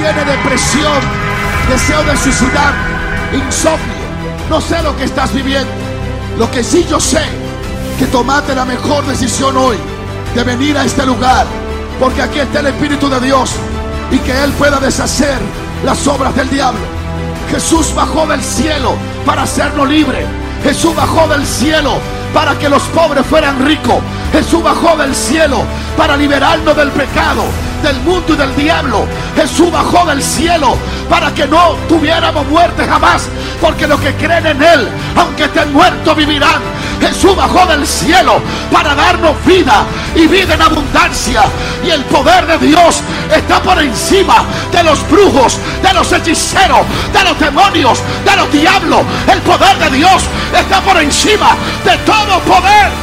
tiene depresión, deseo de suicidar, insomnio. No sé lo que estás viviendo. Lo que sí yo sé, que tomaste la mejor decisión hoy de venir a este lugar, porque aquí está el Espíritu de Dios y que Él pueda deshacer las obras del diablo. Jesús bajó del cielo para hacernos libres. Jesús bajó del cielo para que los pobres fueran ricos. Jesús bajó del cielo para liberarnos del pecado, del mundo y del diablo. Jesús bajó del cielo para que no tuviéramos muerte jamás, porque los que creen en Él, aunque estén muertos, vivirán. Jesús bajó del cielo para darnos vida y vida en abundancia. Y el poder de Dios está por encima de los brujos, de los hechiceros, de los demonios, de los diablos. El poder de Dios está por encima de todo poder.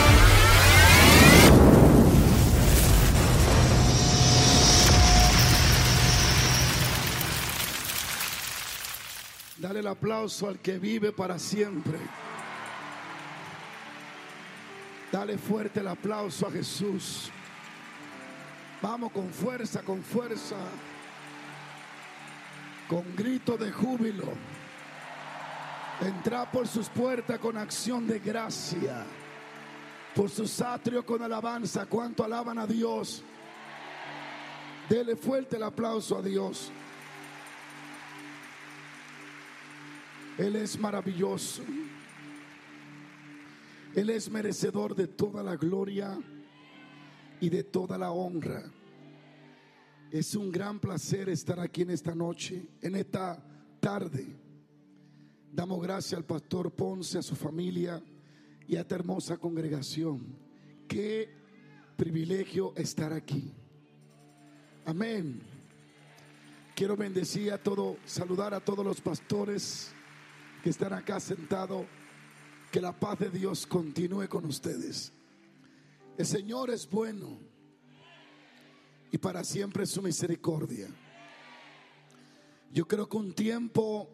Dale el aplauso al que vive para siempre. Dale fuerte el aplauso a Jesús. Vamos con fuerza, con fuerza. Con grito de júbilo. Entra por sus puertas con acción de gracia. Por sus atrios con alabanza. ¿Cuánto alaban a Dios? Dele fuerte el aplauso a Dios. Él es maravilloso. Él es merecedor de toda la gloria y de toda la honra. Es un gran placer estar aquí en esta noche, en esta tarde. Damos gracias al pastor Ponce, a su familia y a esta hermosa congregación. Qué privilegio estar aquí. Amén. Quiero bendecir a todos, saludar a todos los pastores que están acá sentados. Que la paz de Dios continúe con ustedes. El Señor es bueno y para siempre es su misericordia. Yo creo que un tiempo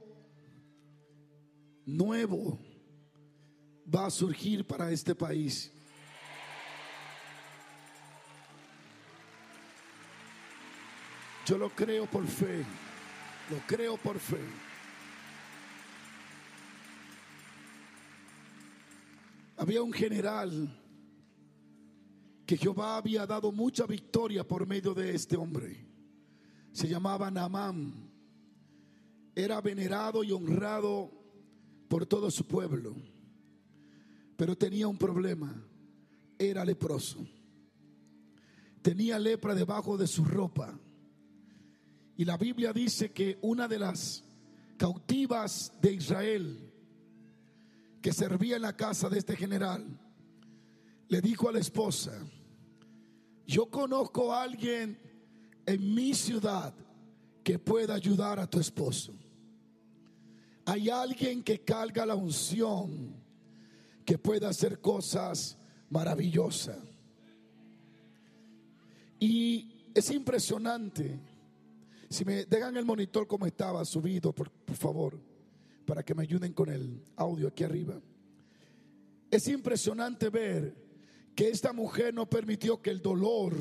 nuevo va a surgir para este país. Yo lo creo por fe. Lo creo por fe. Había un general que Jehová había dado mucha victoria por medio de este hombre. Se llamaba Naamán. Era venerado y honrado por todo su pueblo, pero tenía un problema. Era leproso. Tenía lepra debajo de su ropa. Y la Biblia dice que una de las cautivas de Israel que servía en la casa de este general le dijo a la esposa: yo conozco a alguien en mi ciudad que pueda ayudar a tu esposo. Hay alguien que carga la unción, que pueda hacer cosas maravillosas. Y es impresionante. Si me dejan el monitor como estaba subido, por favor, para que me ayuden con el audio aquí arriba. Es impresionante ver que esta mujer no permitió que el dolor,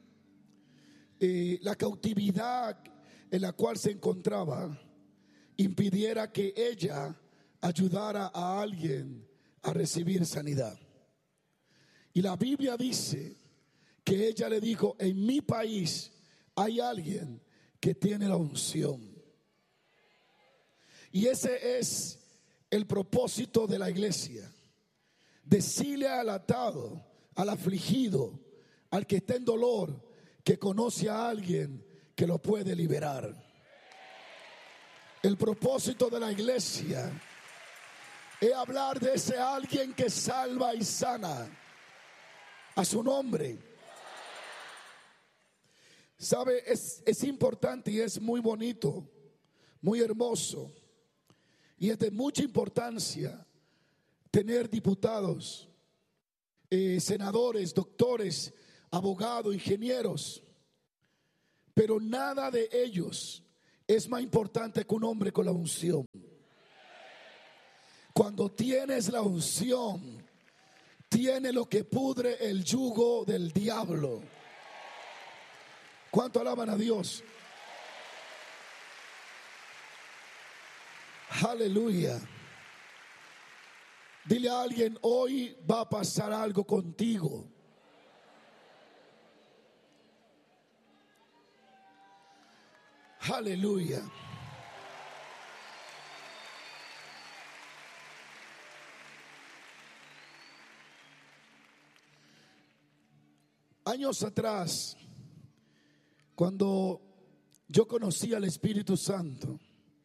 la cautividad en la cual se encontraba, impidiera que ella ayudara a alguien a recibir sanidad. Y la Biblia dice que ella le dijo: en mi país hay alguien que tiene la unción. Y ese es el propósito de la iglesia: decirle al atado, al afligido, al que está en dolor, que conoce a alguien que lo puede liberar. El propósito de la iglesia es hablar de ese alguien que salva y sana. A su nombre. ¿Sabe? Es importante y es muy bonito, muy hermoso. Y es de mucha importancia tener diputados, senadores, doctores, abogados, ingenieros. Pero nada de ellos es más importante que un hombre con la unción. Cuando tienes la unción, tiene lo que pudre el yugo del diablo. ¿Cuánto alaban a Dios? Aleluya. Dile a alguien: hoy va a pasar algo contigo. Aleluya. Años atrás, cuando yo conocí al Espíritu Santo,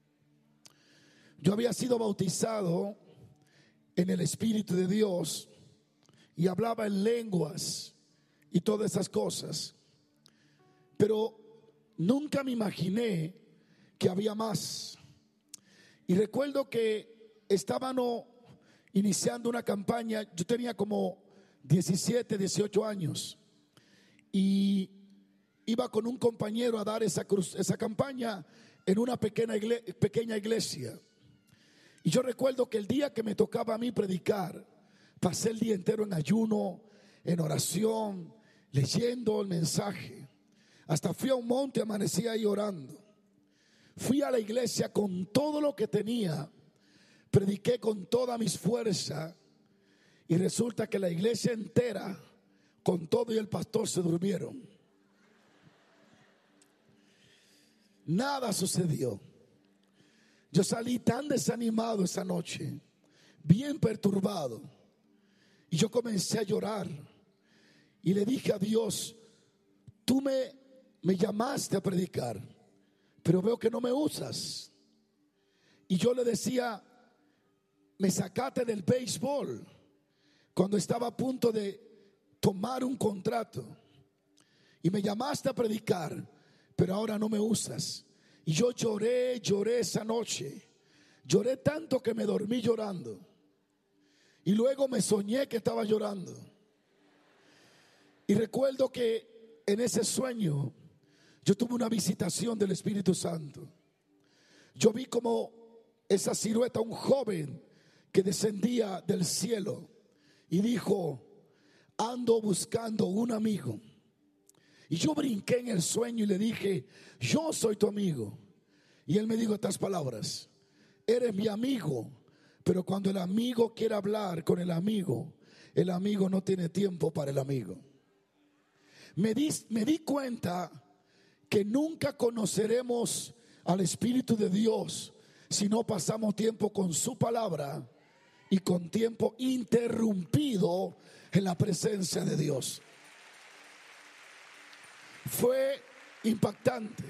yo había sido bautizado en el Espíritu de Dios y hablaba en lenguas y todas esas cosas, pero nunca me imaginé que había más. Y recuerdo que estaban iniciando una campaña. Yo tenía como 17, 18 años y iba con un compañero a dar esa campaña en una pequeña iglesia. Y yo recuerdo que el día que me tocaba a mí predicar, pasé el día entero en ayuno, en oración, leyendo el mensaje. Hasta fui a un monte, amanecí ahí orando. Fui a la iglesia con todo lo que tenía, prediqué con toda mis fuerzas, y resulta que la iglesia entera, con todo y el pastor, se durmieron. Nada sucedió. Yo salí tan desanimado esa noche, bien perturbado, y yo comencé a llorar y le dije a Dios: tú me llamaste a predicar, pero veo que no me usas. Y yo le decía: me sacaste del béisbol cuando estaba a punto de tomar un contrato, y me llamaste a predicar, pero ahora no me usas. Y yo lloré esa noche. Lloré tanto que me dormí llorando. Y luego me soñé que estaba llorando. Y recuerdo que en ese sueño yo tuve una visitación del Espíritu Santo. Yo vi como esa silueta, un joven que descendía del cielo y dijo: ando buscando un amigo. Y yo brinqué en el sueño y le dije: yo soy tu amigo. Y él me dijo estas palabras: eres mi amigo, pero cuando el amigo quiere hablar con el amigo no tiene tiempo para el amigo. Me di cuenta que nunca conoceremos al Espíritu de Dios si no pasamos tiempo con su palabra y con tiempo interrumpido en la presencia de Dios. Fue impactante.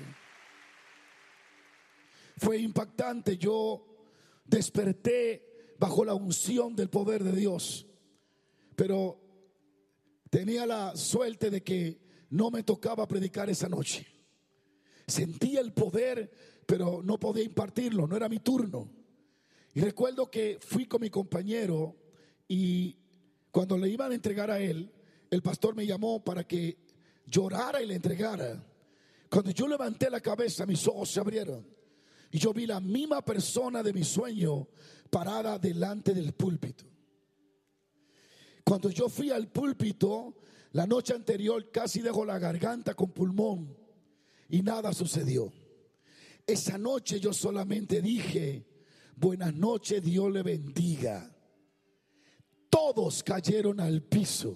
Yo desperté bajo la unción del poder de Dios, pero tenía la suerte de que no me tocaba predicar esa noche. Sentía el poder, pero no podía impartirlo, no era mi turno. Y recuerdo que fui con mi compañero, y cuando le iban a entregar a él, el pastor me llamó para que llorara y le entregara. Cuando yo levanté la cabeza, mis ojos se abrieron y yo vi la misma persona de mi sueño parada delante del púlpito. Cuando yo fui al púlpito la noche anterior, casi dejo la garganta con pulmón y nada sucedió. Esa noche yo solamente dije: buenas noches, Dios le bendiga. Todos cayeron al piso,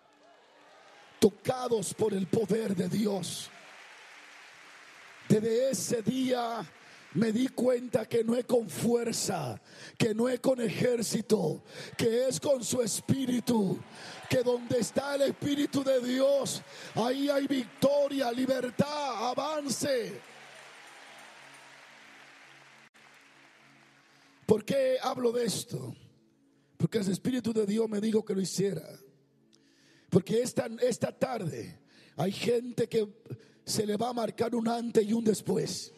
tocados por el poder de Dios. Desde ese día me di cuenta que no es con fuerza, que no es con ejército, que es con su Espíritu. Que donde está el Espíritu de Dios, ahí hay victoria, libertad, avance. ¿Por qué hablo de esto? Porque el Espíritu de Dios me dijo que lo hiciera. Porque esta tarde hay gente que se le va a marcar un antes y un después.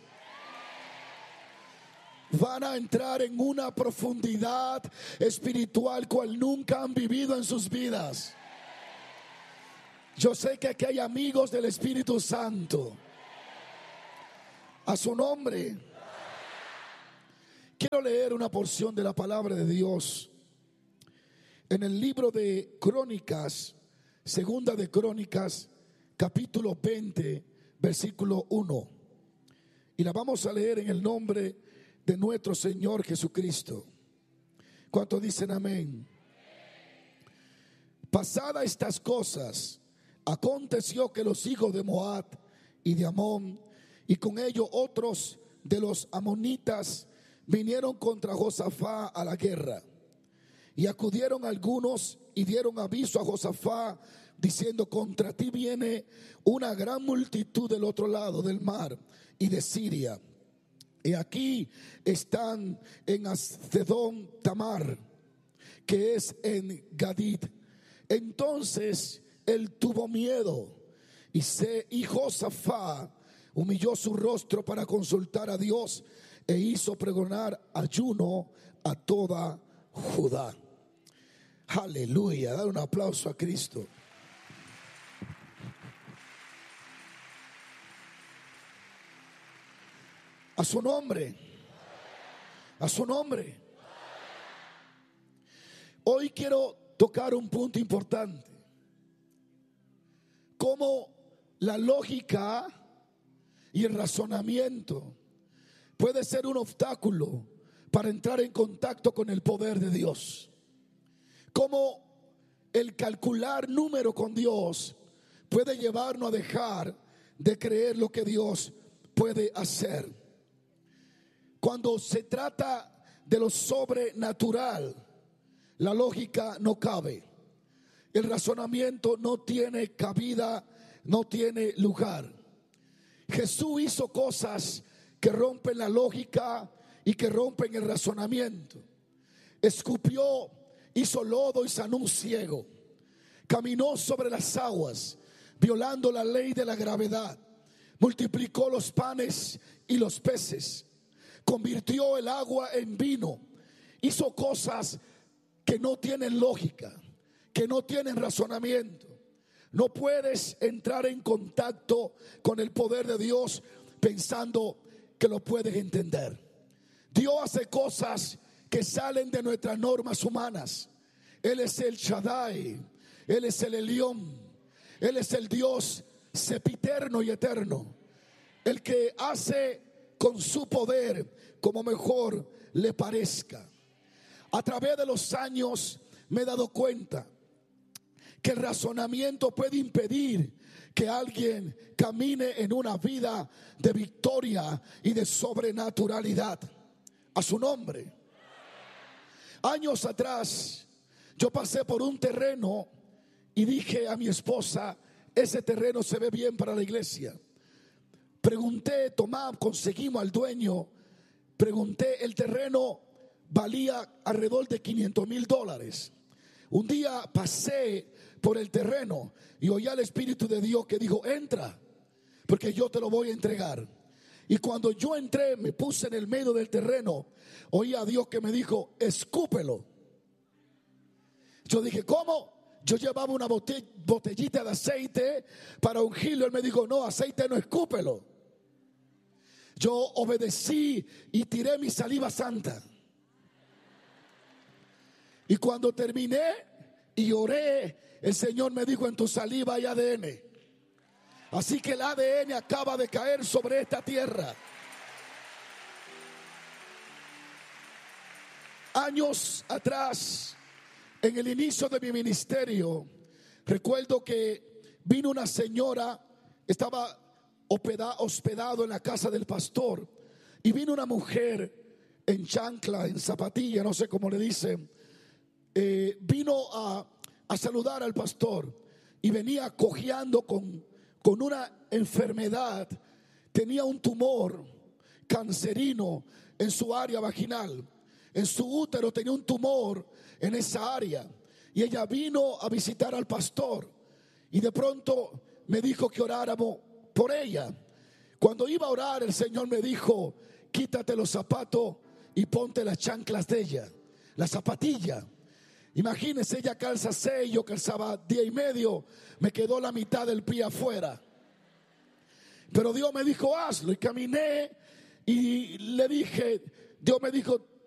Van a entrar en una profundidad espiritual cual nunca han vivido en sus vidas. Yo sé que aquí hay amigos del Espíritu Santo. A su nombre. Quiero leer una porción de la palabra de Dios en el libro de Crónicas, segunda de Crónicas, capítulo 20, versículo 1. Y la vamos a leer en el nombre de nuestro Señor Jesucristo. ¿Cuántos dicen amén? Pasadas estas cosas, aconteció que los hijos de Moab y de Amón, y con ellos otros de los amonitas, vinieron contra Josafá a la guerra. Y acudieron algunos y dieron aviso a Josafá, diciendo: contra ti viene una gran multitud del otro lado del mar y de Siria. Y aquí están en Ascedón Tamar, que es en Gadid. Entonces él tuvo miedo, y Josafá humilló su rostro para consultar a Dios, e hizo pregonar ayuno a toda Judá. Aleluya, dar un aplauso a Cristo. A su nombre, a su nombre. Hoy quiero tocar un punto importante: cómo la lógica y el razonamiento puede ser un obstáculo para entrar en contacto con el poder de Dios. Cómo el calcular número con Dios puede llevarnos a dejar de creer lo que Dios puede hacer. Cuando se trata de lo sobrenatural, la lógica no cabe. El razonamiento no tiene cabida, no tiene lugar. Jesús hizo cosas que rompen la lógica y que rompen el razonamiento. Escupió, hizo lodo y sanó un ciego. Caminó sobre las aguas, violando la ley de la gravedad. Multiplicó los panes y los peces. Convirtió el agua en vino. Hizo cosas que no tienen lógica, que no tienen razonamiento. No puedes entrar en contacto con el poder de Dios pensando que lo puedes entender. Dios hace cosas que salen de nuestras normas humanas. Él es el Shaddai, Él es el Elión, Él es el Dios sempiterno y eterno, el que hace con su poder como mejor le parezca. A través de los años me he dado cuenta que el razonamiento puede impedir que alguien camine en una vida de victoria y de sobrenaturalidad. A su nombre. Años atrás yo pasé por un terreno y dije a mi esposa: ese terreno se ve bien para la iglesia. Pregunté, conseguimos al dueño. Pregunté, el terreno valía alrededor de $500,000. Un día pasé por el terreno y oí al Espíritu de Dios que dijo: entra, porque yo te lo voy a entregar. Y cuando yo entré, me puse en el medio del terreno, oí a Dios que me dijo: escúpelo. Yo dije: ¿cómo? Yo llevaba una botellita de aceite para ungirlo. Él me dijo: no, aceite no, escúpelo. Yo obedecí y tiré mi saliva santa. Y cuando terminé y oré, el Señor me dijo: en tu saliva hay ADN. Así que el ADN acaba de caer sobre esta tierra. Años atrás, en el inicio de mi ministerio, recuerdo que vino una señora, estaba hospedado en la casa del pastor, y vino una mujer en chancla, en zapatilla, no sé cómo le dicen. Vino a saludar al pastor y venía cojeando con una enfermedad. Tenía un tumor cancerino en su área vaginal. En su útero tenía un tumor en esa área. Y ella vino a visitar al pastor. Y de pronto me dijo que oráramos por ella. Cuando iba a orar, el Señor me dijo: quítate los zapatos y ponte las chanclas de ella, la zapatilla. Imagínense, ella calza 6, yo calzaba 10.5, me quedó la mitad del pie afuera. Pero Dios me dijo: hazlo. Y caminé y le dije, Dios me dijo: